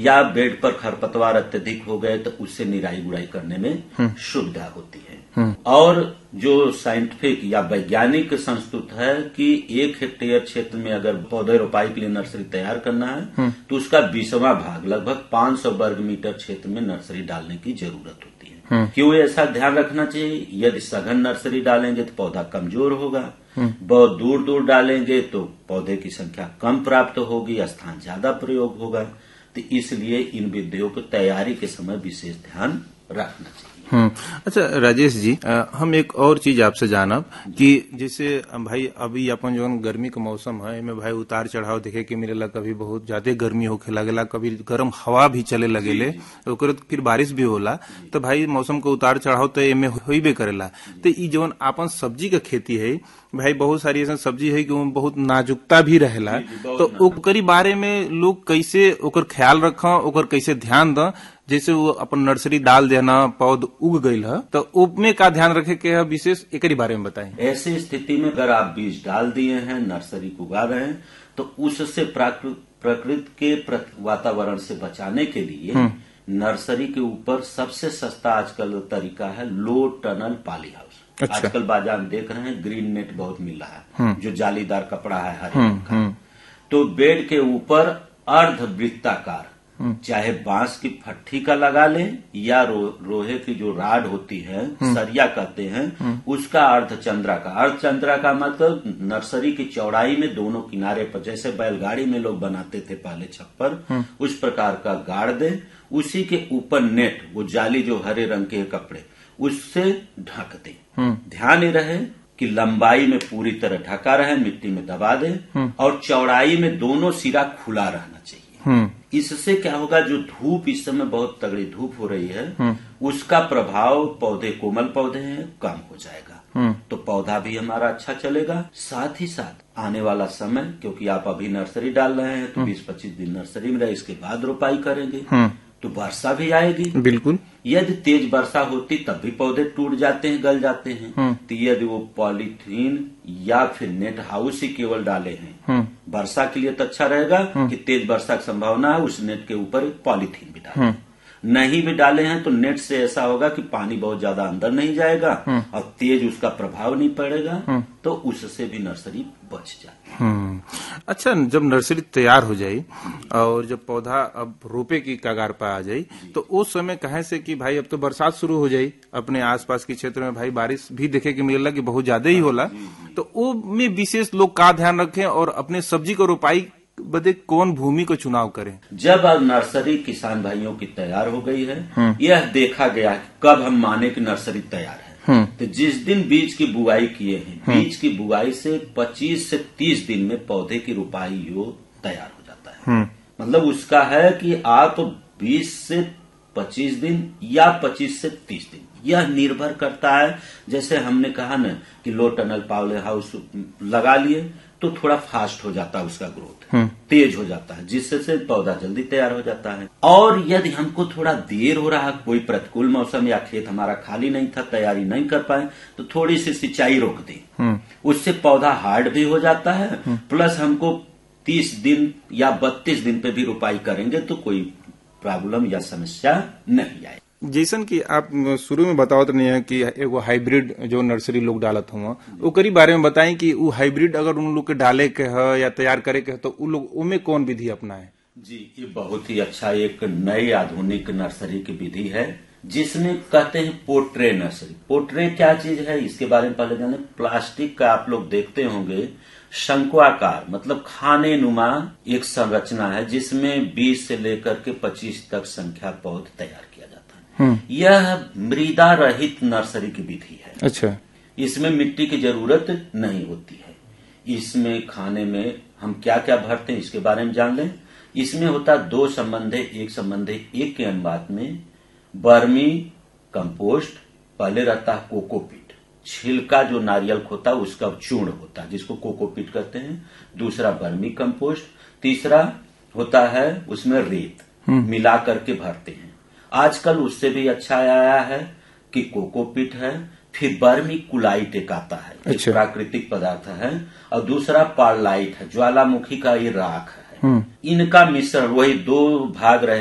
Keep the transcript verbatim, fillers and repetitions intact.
या बेड पर खरपतवार अत्यधिक हो गए तो उससे निराई गुड़ाई करने में सुविधा होती है। और जो साइंटिफिक या वैज्ञानिक संस्तुत है कि एक हेक्टेयर क्षेत्र में अगर पौधे रोपाई के लिए नर्सरी तैयार करना है तो उसका बीसवां भाग लगभग पाँच सौ वर्ग मीटर क्षेत्र में नर्सरी डालने की जरूरत होती है। क्यों ऐसा ध्यान रखना चाहिए? यदि सघन नर्सरी डालेंगे तो पौधा कमजोर होगा, बहुत दूर दूर डालेंगे तो पौधे की संख्या कम प्राप्त होगी, स्थान ज्यादा प्रयोग होगा। तो इसलिए इन विधियों को तैयारी के समय विशेष ध्यान रखना चाहिए। हम्म अच्छा राजेश जी, आ, हम एक और चीज आपसे जानब कि जैसे भाई अभी अपन जो गर्मी का मौसम है इनमें भाई उतार चढ़ाव देखे के मिलेला, कभी बहुत ज्यादा गर्मी होखे लगेला, कभी गर्म हवा भी चले लगेले, तो फिर बारिश भी होला। तो भाई मौसम का उतार चढ़ाव तो एमे होइबे करेला। तो ई जौन अपन सब्जी का खेती है भाई, बहुत सारी ऐसा सब्जी है कि बहुत नाजुकता भी रहेला, तो ओकरी बारे में लोग कैसे ओकर ख्याल रखा, ओकर कैसे ध्यान द? जैसे वो अपन नर्सरी डाल देना, पौध उग गई है, तो उसमें का ध्यान रखे के है विशेष, एकरी बारे में बताएं। ऐसी स्थिति में अगर आप बीज डाल दिए हैं, नर्सरी को उगा रहे हैं, तो उससे प्रकृति के वातावरण से बचाने के लिए नर्सरी के ऊपर सबसे सस्ता आजकल तरीका है लो टनल पॉली हाउस। अच्छा। आजकल बाजार में देख रहे हैं ग्रीन नेट बहुत मिल रहा है, जो जालीदार कपड़ा है हरे रंग का। तो बेड के ऊपर अर्धवृत्ताकार चाहे बांस की फट्टी का लगा लें या रो, रोहे की जो राड होती है, सरिया कहते हैं, उसका अर्धचंद्रा का अर्धचंद्रा का मतलब नर्सरी की चौड़ाई में दोनों किनारे पर, जैसे बैलगाड़ी में लोग बनाते थे पहले छप्पर, उस प्रकार का गाड़ दे। उसी के ऊपर नेट, वो जाली जो हरे रंग के कपड़े, उससे ढक दे। ध्यान ये रहे कि लंबाई में पूरी तरह ढका रहे, मिट्टी में दबा दे, और चौड़ाई में दोनों सिरा खुला रहना चाहिए। इससे क्या होगा, जो धूप इस समय बहुत तगड़ी धूप हो रही है, उसका प्रभाव पौधे, कोमल पौधे हैं, कम हो जाएगा। तो पौधा भी हमारा अच्छा चलेगा। साथ ही साथ आने वाला समय, क्योंकि आप अभी नर्सरी डाल रहे हैं तो बीस पच्चीस दिन नर्सरी में रहे, इसके बाद रोपाई करेंगे तो वर्षा भी आएगी। बिल्कुल। यदि तेज वर्षा होती तब भी पौधे टूट जाते हैं, गल जाते हैं। तो यदि वो पॉलीथीन या फिर नेट हाउस ही केवल डाले हैं, वर्षा के लिए तो अच्छा रहेगा कि तेज वर्षा की संभावना है, उस नेट के ऊपर एक पॉलीथीन भी डालें। नहीं भी डाले हैं तो नेट से ऐसा होगा कि पानी बहुत ज्यादा अंदर नहीं जाएगा और तेज उसका प्रभाव नहीं पड़ेगा, तो उससे भी नर्सरी बच जाए। अच्छा, जब नर्सरी तैयार हो जाए और जब पौधा अब रोपे की कगार पर आ जाए, तो उस समय कहे से कि भाई अब तो बरसात शुरू हो जाए, अपने आसपास के क्षेत्र में भाई बारिश भी देखे के मिलेला कि बहुत ज्यादा ही होला, तो वो में विशेष लोग का ध्यान रखें और अपने सब्जी को रोपाई बदे कौन भूमि को चुनाव करें? जब अब नर्सरी किसान भाइयों की तैयार हो गई है, यह देखा गया कि कब हम माने कि नर्सरी तैयार है, तो जिस दिन बीज की बुआई किए हैं, बीज की बुआई से पच्चीस से तीस दिन में पौधे की रोपाई हो तैयार हो जाता है। मतलब उसका है कि आप बीस से पच्चीस दिन या पच्चीस से तीस दिन, यह निर्भर करता है। जैसे हमने कहा ना कि लो टनल पॉली हाउस लगा लिए तो थोड़ा फास्ट हो जाता है, उसका ग्रोथ तेज हो जाता है, जिससे से पौधा जल्दी तैयार हो जाता है। और यदि हमको थोड़ा देर हो रहा, कोई प्रतिकूल मौसम या खेत हमारा खाली नहीं था, तैयारी नहीं कर पाए, तो थोड़ी सी सिंचाई रोक दी, उससे पौधा हार्ड भी हो जाता है। प्लस हमको तीस दिन या बत्तीस दिन पे भी रोपाई करेंगे तो कोई प्रॉब्लम या समस्या नहीं आए। जैसन कि आप शुरू में बताओ तो नहीं है कि एगो हाइब्रिड जो नर्सरी लोग डालत हुआ, ओकरी बारे में बताएं कि वो हाइब्रिड अगर उन लोग के डाले के है या तैयार करे के है, तो उन लोग उनमें कौन विधि अपनाए? जी, ये बहुत ही अच्छा एक नई आधुनिक नर्सरी की विधि है, जिसमें कहते हैं पोट्रे नर्सरी। पोट्रे क्या चीज है, इसके बारे में पहले जाने। प्लास्टिक का आप लोग देखते होंगे शंक्वाकार, मतलब खाने नुमा एक संरचना है, जिसमें बीस से लेकर के पच्चीस तक संख्या पौध तैयार किया जाता है। यह मृदा रहित नर्सरी की विधि है। अच्छा। इसमें मिट्टी की जरूरत नहीं होती है। इसमें खाने में हम क्या क्या भरते हैं इसके बारे में जान लें। इसमें होता है दो संबंधे एक संबंधे एक के अनुपात में वर्मी कंपोस्ट, पहले रहता है कोकोपीट, छिलका जो नारियल होता है उसका चूर्ण होता है जिसको कोकोपीट कहते हैं। दूसरा वर्मी कंपोस्ट, तीसरा होता है उसमें रेत मिला करके भरते हैं। आजकल उससे भी अच्छा आया है कि कोकोपीट है, फिर वर्मी कुलाइट एक आता है। अच्छा। प्राकृतिक पदार्थ है, और दूसरा पारलाइट है, ज्वालामुखी का ये राख है। इनका मिश्रण, वही दो भाग रहे